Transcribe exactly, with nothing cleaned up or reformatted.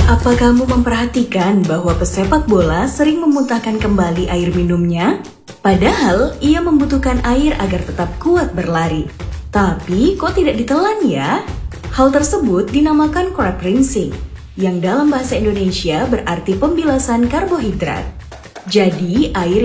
Apa kamu memperhatikan bahwa pesepak bola sering memuntahkan kembali air minumnya? Padahal ia membutuhkan air agar tetap kuat berlari. Tapi kok tidak ditelan ya? Hal tersebut dinamakan crab rinsing, yang dalam bahasa Indonesia berarti pembilasan karbohidrat. Jadi air